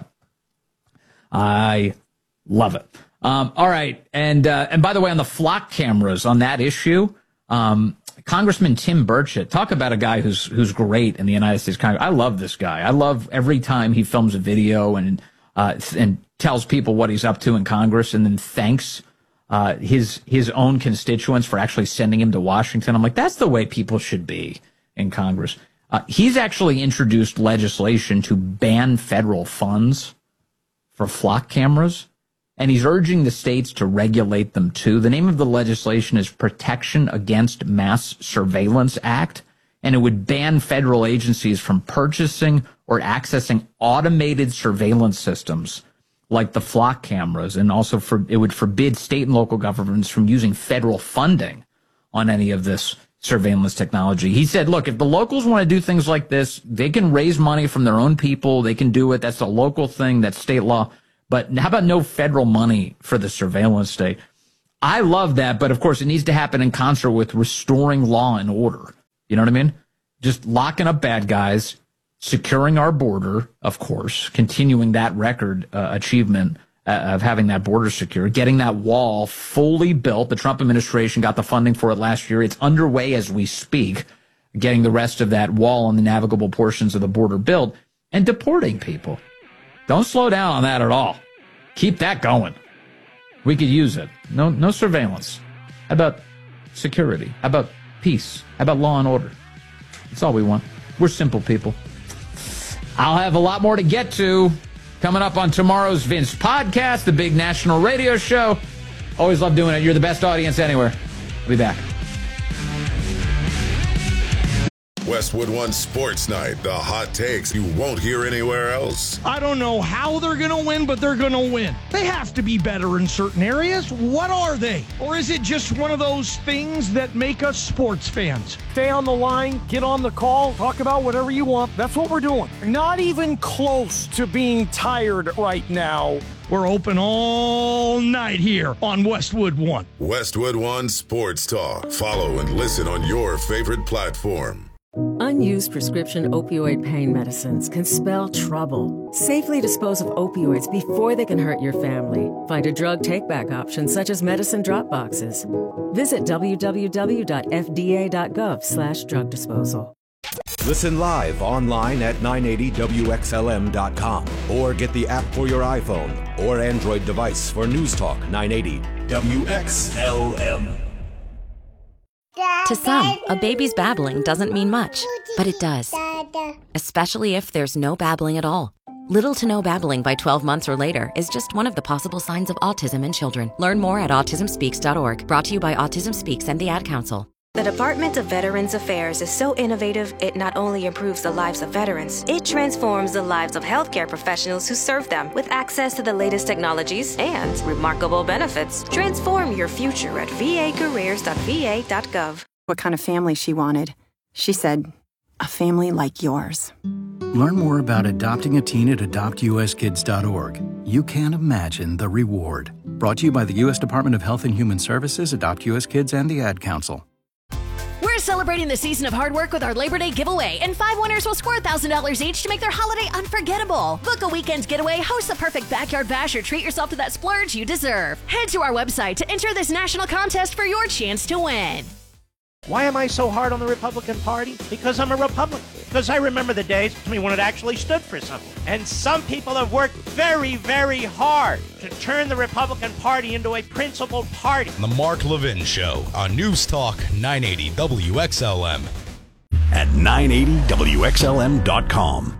I love it. Um, all right. And, uh, and by the way, on the flock cameras on that issue, um, Congressman Tim Burchett, talk about a guy who's who's great in the United States Congress. I love this guy. I love every time he films a video and uh, and tells people what he's up to in Congress, and then thanks uh, his his own constituents for actually sending him to Washington. I'm like, that's the way people should be in Congress. Uh, he's actually introduced legislation to ban federal funds for flock cameras. And he's urging the states to regulate them, too. The name of the legislation is Protection Against Mass Surveillance Act, and it would ban federal agencies from purchasing or accessing automated surveillance systems like the flock cameras, and also for, it would forbid state and local governments from using federal funding on any of this surveillance technology. He said, look, if the locals want to do things like this, they can raise money from their own people. They can do it. That's a local thing. That's state law. But how about no federal money for the surveillance state? I love that. But, of course, it needs to happen in concert with restoring law and order. You know what I mean? Just locking up bad guys, securing our border, of course, continuing that record uh, achievement uh, of having that border secure, getting that wall fully built. The Trump administration got the funding for it last year. It's underway as we speak, getting the rest of that wall and the navigable portions of the border built, and deporting people. Don't slow down on that at all. Keep that going. We could use it. No, no surveillance. How about security? How about peace? How about law and order? That's all we want. We're simple people. I'll have a lot more to get to coming up on tomorrow's Vince podcast, the big national radio show. Always love doing it. You're the best audience anywhere. I'll be back. Westwood One Sports Night, the hot takes you won't hear anywhere else. I don't know how they're going to win, but they're going to win. They have to be better in certain areas. What are they? Or is it just one of those things that make us sports fans? Stay on the line, get on the call, talk about whatever you want. That's what we're doing. Not even close to being tired right now. We're open all night here on Westwood One. Westwood One Sports Talk. Follow and listen on your favorite platform. Unused prescription opioid pain medicines can spell trouble. Safely dispose of opioids before they can hurt your family. Find a drug take-back option such as medicine drop boxes. Visit w w w dot f d a dot gov slash drug disposal. Listen live online at nine eighty W X L M dot com or get the app for your iPhone or Android device for News Talk nine eighty W X L M. To some, a baby's babbling doesn't mean much, but it does. Especially if there's no babbling at all. Little to no babbling by twelve months or later is just one of the possible signs of autism in children. Learn more at autism speaks dot org. Brought to you by Autism Speaks and the Ad Council. The Department of Veterans Affairs is so innovative, it not only improves the lives of veterans, it transforms the lives of healthcare professionals who serve them with access to the latest technologies and remarkable benefits. Transform your future at v a careers dot v a dot gov. What kind of family she wanted. She said, a family like yours. Learn more about adopting a teen at adopt u s kids dot org. You can't imagine the reward. Brought to you by the U S Department of Health and Human Services, Adopt U S Kids, and the Ad Council. We're celebrating the season of hard work with our Labor Day giveaway, and five winners will score one thousand dollars each to make their holiday unforgettable. Book a weekend getaway, host the perfect backyard bash, or treat yourself to that splurge you deserve. Head to our website to enter this national contest for your chance to win. Why am I so hard on the Republican Party? Because I'm a Republican. Because I remember the days when it actually stood for something. And some people have worked very, very hard to turn the Republican Party into a principled party. The Mark Levin Show on News Talk nine eighty W X L M. At nine eighty W X L M dot com.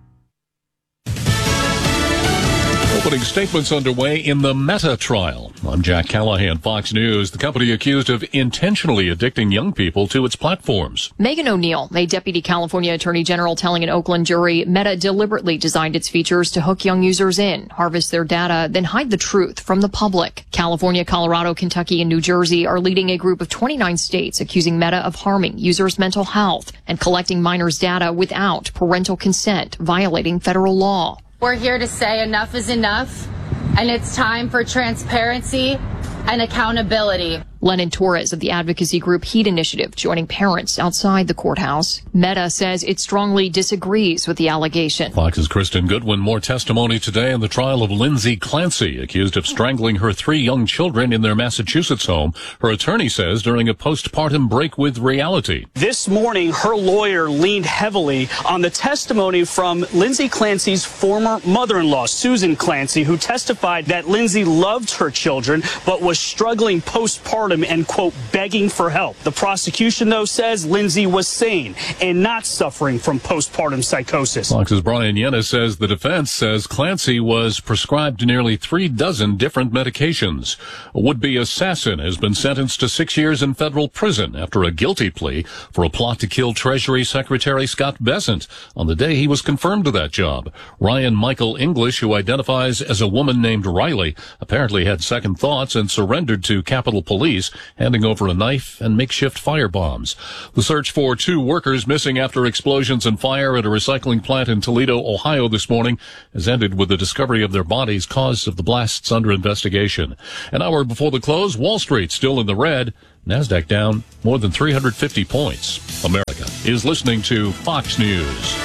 Opening statements underway in the Meta trial. I'm Jack Callahan, Fox News. The company accused of intentionally addicting young people to its platforms. Megan O'Neill, a deputy California attorney general, telling an Oakland jury Meta deliberately designed its features to hook young users in, harvest their data, then hide the truth from the public. California, Colorado, Kentucky, and New Jersey are leading a group of twenty-nine states accusing Meta of harming users' mental health and collecting minors' data without parental consent, violating federal law. We're here to say enough is enough, and it's time for transparency and accountability. Lennon Torres of the advocacy group Heat Initiative joining parents outside the courthouse. Meta says it strongly disagrees with the allegation. Fox's Kristen Goodwin. More testimony today in the trial of Lindsay Clancy, accused of strangling her three young children in their Massachusetts home. Her attorney says during a postpartum break with reality. This morning, her lawyer leaned heavily on the testimony from Lindsay Clancy's former mother-in-law, Susan Clancy, who testified that Lindsay loved her children but was struggling postpartum and, quote, begging for help. The prosecution, though, says Lindsay was sane and not suffering from postpartum psychosis. Fox's Brian Yenna says the defense says Clancy was prescribed nearly three dozen different medications. A would-be assassin has been sentenced to six years in federal prison after a guilty plea for a plot to kill Treasury Secretary Scott Bessent on the day he was confirmed to that job. Ryan Michael English, who identifies as a woman named Riley, apparently had second thoughts and surrendered to Capitol Police police, handing over a knife and makeshift fire bombs. The search for two workers missing after explosions and fire at a recycling plant in Toledo, Ohio this morning has ended with the discovery of their bodies. Cause of the blasts under investigation. An hour before the close, Wall Street still in the red. NASDAQ down more than three hundred fifty points. America is listening to Fox News.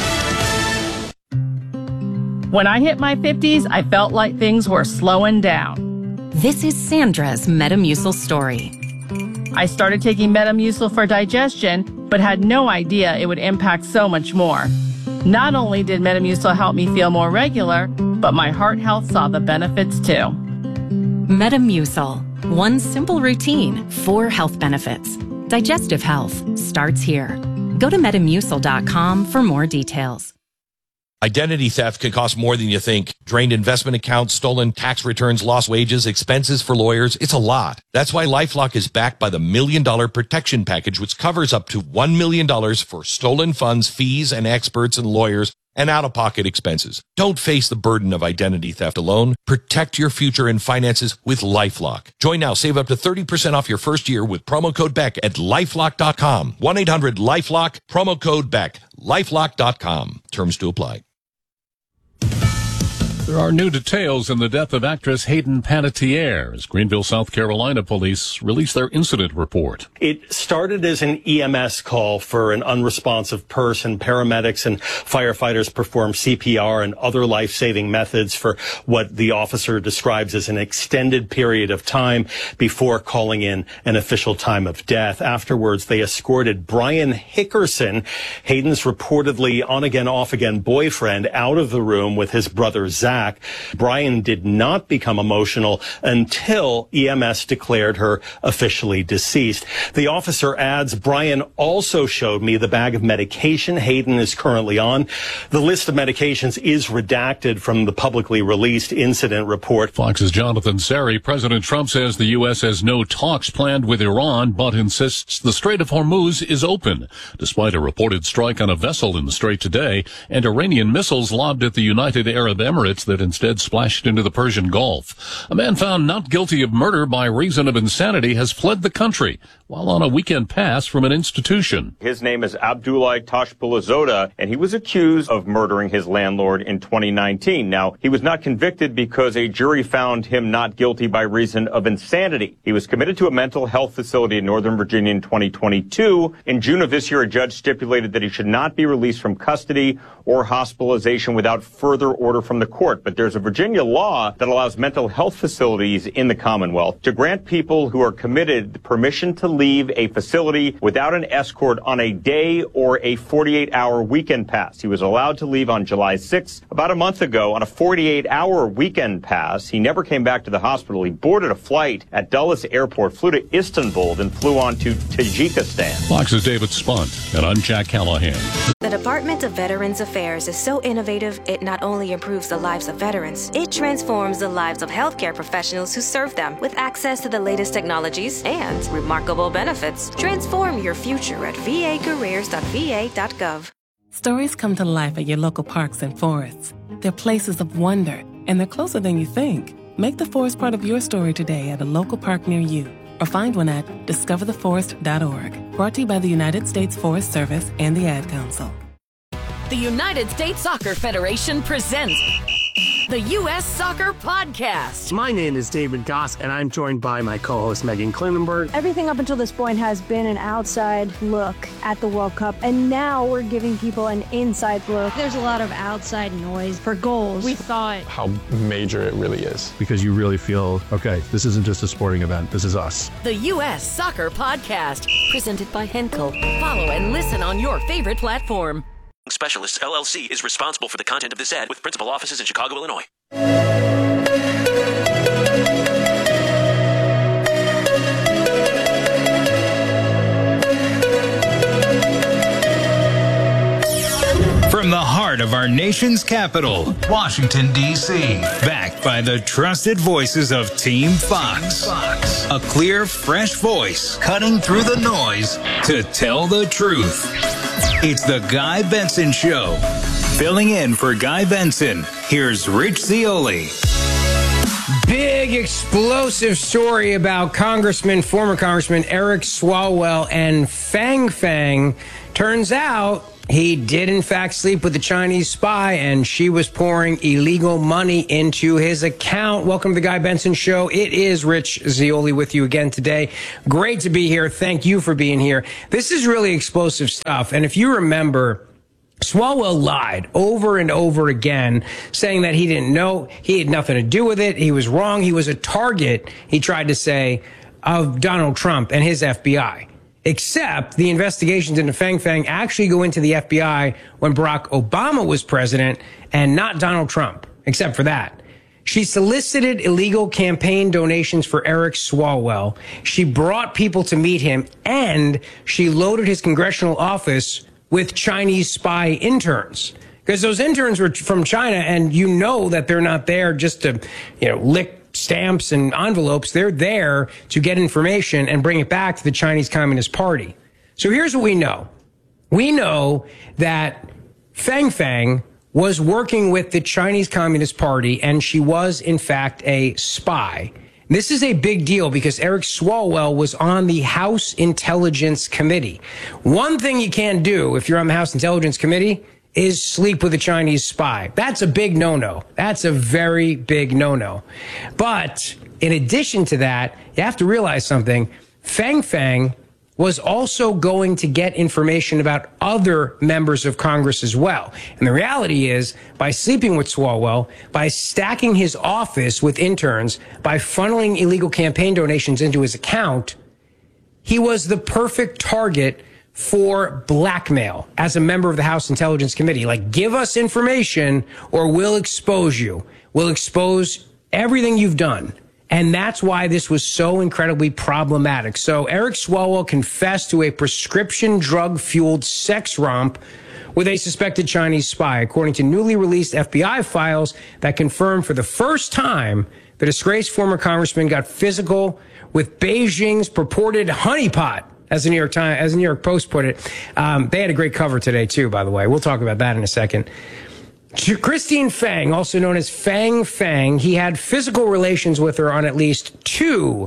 When I hit my fifties, I felt like things were slowing down. This is Sandra's Metamucil story. I started taking Metamucil for digestion, but had no idea it would impact so much more. Not only did Metamucil help me feel more regular, but my heart health saw the benefits too. Metamucil. One simple routine, four health benefits. Digestive health starts here. Go to metamucil dot com for more details. Identity theft can cost more than you think. Drained investment accounts, stolen tax returns, lost wages, expenses for lawyers. It's a lot. That's why LifeLock is backed by the Million Dollar Protection Package, which covers up to one million dollars for stolen funds, fees, and experts and lawyers, and out-of-pocket expenses. Don't face the burden of identity theft alone. Protect your future and finances with LifeLock. Join now. Save up to thirty percent off your first year with promo code Beck at lifelock dot com. one eight hundred lifelock, promo code Beck. lifelock dot com. Terms to apply. There are new details in the death of actress Hayden Panettiere as Greenville, South Carolina police released their incident report. It started as an E M S call for an unresponsive person. Paramedics and firefighters performed C P R and other life-saving methods for what the officer describes as an extended period of time before calling in an official time of death. Afterwards, they escorted Brian Hickerson, Hayden's reportedly on-again, off-again boyfriend, out of the room with his brother Zach. Brian did not become emotional until E M S declared her officially deceased. The officer adds, Brian also showed me the bag of medication Hayden is currently on. The list of medications is redacted from the publicly released incident report. Fox's Jonathan Seri. President Trump says the U S has no talks planned with Iran, but insists the Strait of Hormuz is open, despite a reported strike on a vessel in the strait today and Iranian missiles lobbed at the United Arab Emirates that instead splashed into the Persian Gulf. A man found not guilty of murder by reason of insanity has fled the country while on a weekend pass from an institution. His name is Abdullah Tashbulazoda, and he was accused of murdering his landlord in twenty nineteen. Now, he was not convicted because a jury found him not guilty by reason of insanity. He was committed to a mental health facility in Northern Virginia in twenty twenty-two. In June of this year, a judge stipulated that he should not be released from custody or hospitalization without further order from the court. But there's a Virginia law that allows mental health facilities in the Commonwealth to grant people who are committed permission to leave a facility without an escort on a day or a forty-eight hour weekend pass. He was allowed to leave on July sixth, about a month ago, on a forty-eight hour weekend pass. He never came back to the hospital. He boarded a flight at Dulles Airport, flew to Istanbul, then flew on to Tajikistan. Fox's David Spunt, and I'm Jack Callahan. The Department of Veterans Affairs is so innovative, it not only improves the lives of veterans, it transforms the lives of healthcare professionals who serve them with access to the latest technologies and remarkable benefits. Transform your future at v a careers dot v a dot gov. Stories come to life at your local parks and forests. They're places of wonder, and they're closer than you think. Make the forest part of your story today at a local park near you, or find one at discover the forest dot org. Brought to you by the United States Forest Service and the Ad Council. The United States Soccer Federation presents the U S Soccer Podcast. My name is David Goss, and I'm joined by my co-host Megan Klinenberg. Everything up until this point has been an outside look at the World Cup, and now we're giving people an inside look. There's a lot of outside noise for goals. We thought how major it really is. Because you really feel, okay, this isn't just a sporting event, this is us. The U S Soccer Podcast, presented by Henkel. Follow and listen on your favorite platform. Specialists L L C is responsible for the content of this ad with principal offices in Chicago, Illinois. From the heart of our nation's capital, Washington, D C, backed by the trusted voices of Team Fox. Fox. A clear, fresh voice cutting through the noise to tell the truth. It's the Guy Benson Show. Filling in for Guy Benson, here's Rich Zeoli. Big explosive story about Congressman, former Congressman Eric Swalwell and Fang Fang. Turns out he did, in fact, sleep with the Chinese spy, and she was pouring illegal money into his account. Welcome to the Guy Benson Show. It is Rich Zeoli with you again today. Great to be here. Thank you for being here. This is really explosive stuff. And if you remember, Swalwell lied over and over again, saying that he didn't know, he had nothing to do with it, he was wrong, he was a target, he tried to say, of Donald Trump and his F B I. Except the investigations into Fang Fang actually go into the F B I when Barack Obama was president and not Donald Trump, except for that. She solicited illegal campaign donations for Eric Swalwell. She brought people to meet him, and she loaded his congressional office with Chinese spy interns, because those interns were from China, and you know that they're not there just to, you know, lick stamps and envelopes. They're there to get information and bring it back to the Chinese Communist Party. So here's what we know. We know that Fang Fang was working with the Chinese Communist Party, and she was, in fact, a spy. This is a big deal because Eric Swalwell was on the House Intelligence Committee. One thing you can't do if you're on the House Intelligence Committee is sleep with a Chinese spy. That's a big no-no. That's a very big no-no. But in addition to that, you have to realize something. Fang Fang was also going to get information about other members of Congress as well. And the reality is, by sleeping with Swalwell, by stacking his office with interns, by funneling illegal campaign donations into his account, he was the perfect target for blackmail as a member of the House Intelligence Committee. Like, give us information or we'll expose you. We'll expose everything you've done. And that's why this was so incredibly problematic. So Eric Swalwell confessed to a prescription drug-fueled sex romp with a suspected Chinese spy, according to newly released F B I files that confirm for the first time the disgraced former congressman got physical with Beijing's purported honeypot, as the New York Times, as the New York Post put it. Um, they had a great cover today, too, by the way. We'll talk about that in a second. Christine Fang, also known as Fang Fang, he had physical relations with her on at least two,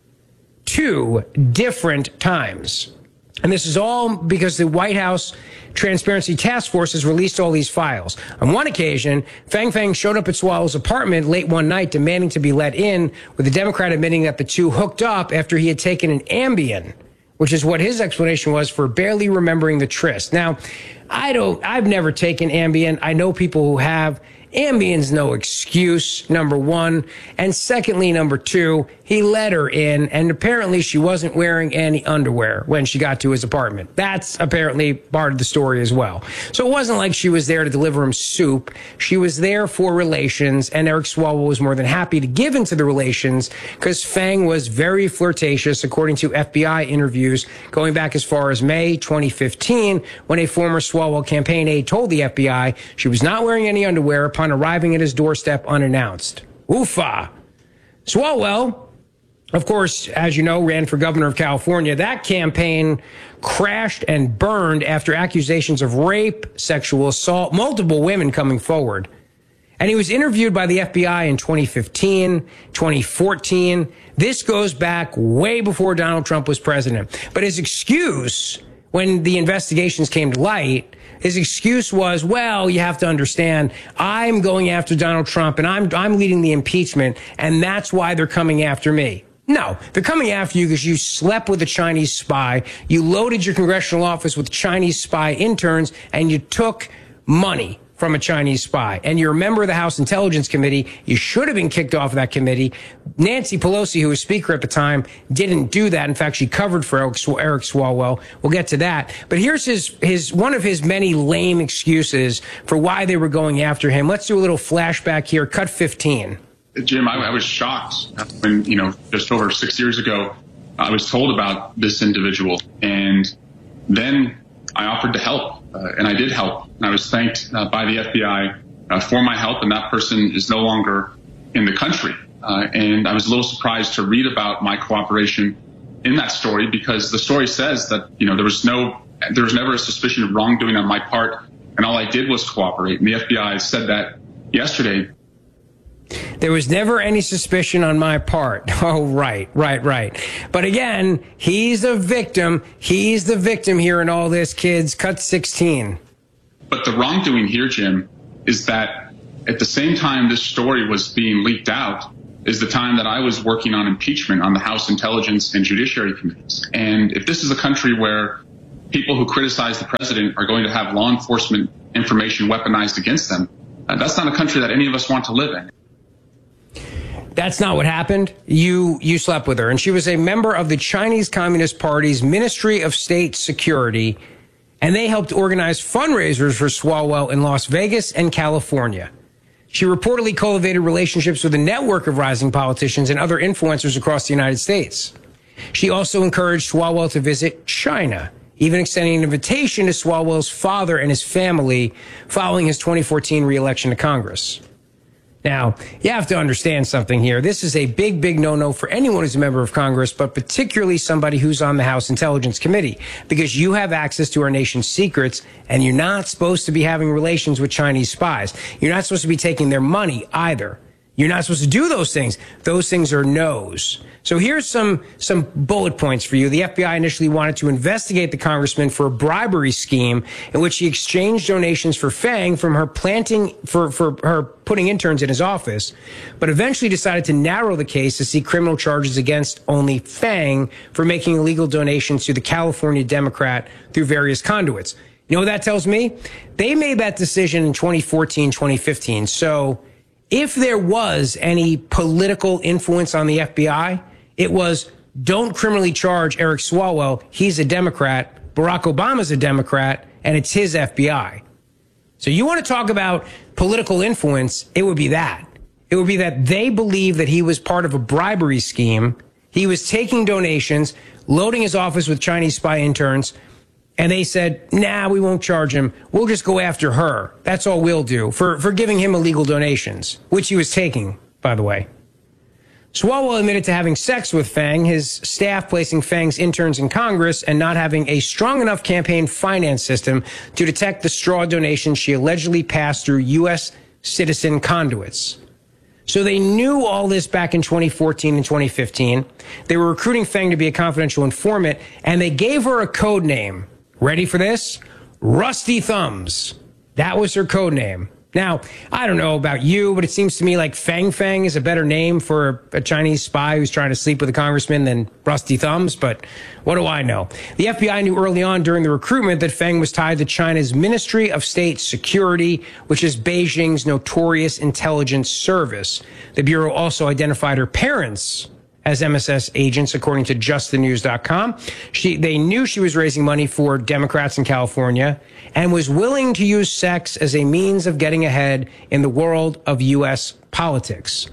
two different times. And this is all because the White House Transparency Task Force has released all these files. On one occasion, Fang Fang showed up at Swalwell's apartment late one night demanding to be let in, with the Democrat admitting that the two hooked up after he had taken an Ambien, which is what his explanation was for barely remembering the tryst. Now, I don't, I've never taken Ambien. I know people who have. Ambien's no excuse, number one. And secondly, number two, he let her in, and apparently she wasn't wearing any underwear when she got to his apartment. That's apparently part of the story as well. So it wasn't like she was there to deliver him soup. She was there for relations, and Eric Swalwell was more than happy to give into the relations because Fang was very flirtatious, according to F B I interviews going back as far as May twenty fifteen, when a former Swalwell campaign aide told the F B I she was not wearing any underwear upon arriving at his doorstep unannounced. Oofa. Swalwell, of course, as you know, ran for governor of California. That campaign crashed and burned after accusations of rape, sexual assault, multiple women coming forward. And he was interviewed by the F B I in twenty fifteen, twenty fourteen. This goes back way before Donald Trump was president. But his excuse when the investigations came to light, his excuse was, well, you have to understand, I'm going after Donald Trump and I'm I'm leading the impeachment, and that's why they're coming after me. No, they're coming after you because you slept with a Chinese spy, you loaded your congressional office with Chinese spy interns, and you took money from a Chinese spy. And you're a member of the House Intelligence Committee. You should have been kicked off of that committee. Nancy Pelosi, who was Speaker at the time, didn't do that. In fact, she covered for Eric Swalwell. We'll get to that. But here's his, his, one of his many lame excuses for why they were going after him. Let's do a little flashback here. Cut fifteen. Jim, I, I was shocked when, you know, just over six years ago, I was told about this individual. And then I offered to help, uh, and I did help. I was thanked uh, by the F B I uh, for my help, and that person is no longer in the country. Uh, and I was a little surprised to read about my cooperation in that story, because the story says that, you know, there was no, there was never a suspicion of wrongdoing on my part, and all I did was cooperate. And the F B I said that yesterday. There was never any suspicion on my part. Oh, right, right, right. But again, he's a victim. He's the victim here in all this, kids. Cut sixteen. But the wrongdoing here, Jim, is that at the same time this story was being leaked out is the time that I was working on impeachment on the House Intelligence and Judiciary Committees. And if this is a country where people who criticize the president are going to have law enforcement information weaponized against them, uh, that's not a country that any of us want to live in. That's not what happened. You you slept with her. And she was a member of the Chinese Communist Party's Ministry of State Security, and they helped organize fundraisers for Swalwell in Las Vegas and California. She reportedly cultivated relationships with a network of rising politicians and other influencers across the United States. She also encouraged Swalwell to visit China, even extending an invitation to Swalwell's father and his family following his twenty fourteen reelection to Congress. Now, you have to understand something here. This is a big, big no-no for anyone who's a member of Congress, but particularly somebody who's on the House Intelligence Committee, because you have access to our nation's secrets, and you're not supposed to be having relations with Chinese spies. You're not supposed to be taking their money either. You're not supposed to do those things. Those things are no's. So here's some some bullet points for you. The F B I initially wanted to investigate the congressman for a bribery scheme in which he exchanged donations for Fang from her planting for, for her putting interns in his office, but eventually decided to narrow the case to see criminal charges against only Fang for making illegal donations to the California Democrat through various conduits. You know what that tells me? They made that decision in twenty fourteen, twenty fifteen. So if there was any political influence on the F B I, it was don't criminally charge Eric Swalwell. He's a Democrat. Barack Obama's a Democrat, and it's his F B I. So you want to talk about political influence, it would be that. It would be that they believe that he was part of a bribery scheme. He was taking donations, loading his office with Chinese spy interns, and they said, nah, we won't charge him. We'll just go after her. That's all we'll do for, for giving him illegal donations, which he was taking, by the way. Swalwell admitted to having sex with Fang, his staff placing Fang's interns in Congress, and not having a strong enough campaign finance system to detect the straw donations she allegedly passed through U S citizen conduits. So they knew all this back in twenty fourteen and twenty fifteen. They were recruiting Fang to be a confidential informant, and they gave her a code name. Ready for this? Rusty Thumbs. That was her code name. Now, I don't know about you, but it seems to me like Fang Fang is a better name for a Chinese spy who's trying to sleep with a congressman than Rusty Thumbs, but what do I know? The F B I knew early on during the recruitment that Fang was tied to China's Ministry of State Security, which is Beijing's notorious intelligence service. The Bureau also identified her parents as M S S agents, according to just the news dot com. She, they knew she was raising money for Democrats in California and was willing to use sex as a means of getting ahead in the world of U S politics.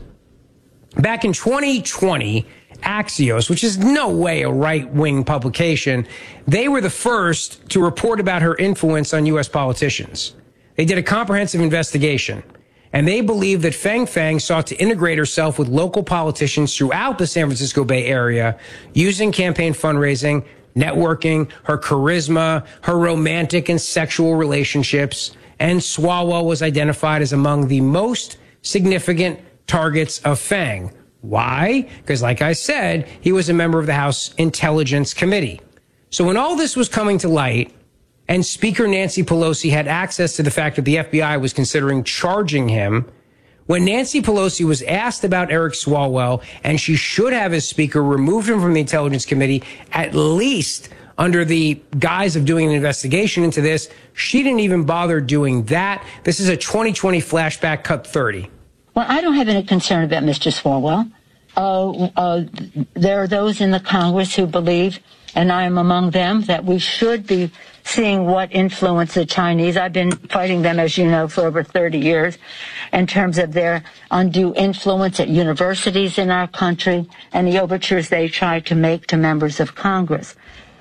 Back in twenty twenty, Axios, which is no way a right-wing publication, they were the first to report about her influence on U S politicians. They did a comprehensive investigation, and they believe that Fang Fang sought to integrate herself with local politicians throughout the San Francisco Bay Area using campaign fundraising, networking, her charisma, her romantic and sexual relationships, and Swalwell was identified as among the most significant targets of Fang. Why? Because, like I said, he was a member of the House Intelligence Committee. So when all this was coming to light, and Speaker Nancy Pelosi had access to the fact that the F B I was considering charging him, when Nancy Pelosi was asked about Eric Swalwell, and she should have, as Speaker, removed him from the Intelligence Committee, at least under the guise of doing an investigation into this, she didn't even bother doing that. This is a twenty twenty flashback, cut thirty. Well, I don't have any concern about Mister Swalwell. Uh, uh, there are those in the Congress who believe, and I am among them, that we should be seeing what influence the Chinese. I've been fighting them, as you know, for over thirty years in terms of their undue influence at universities in our country and the overtures they try to make to members of Congress.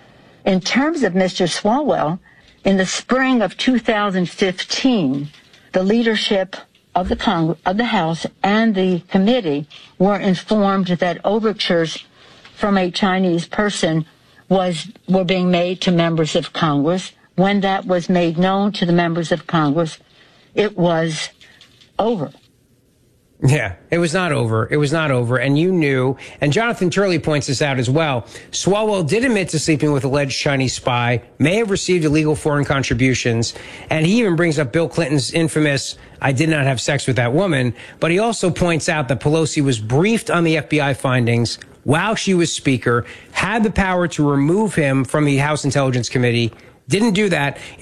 In terms of Mister Swalwell, in the spring of two thousand fifteen, the leadership of the Cong- of the House and the committee were informed that overtures from a Chinese person was were being made to members of Congress. When that was made known to the members of Congress, it was over. Yeah, it was not over. It was not over. And you knew, and Jonathan Turley points this out as well. Swalwell did admit to sleeping with alleged Chinese spy, may have received illegal foreign contributions. And he even brings up Bill Clinton's infamous, I did not have sex with that woman. But he also points out that Pelosi was briefed on the F B I findings while she was speaker, had the power to remove him from the House Intelligence Committee, didn't do that.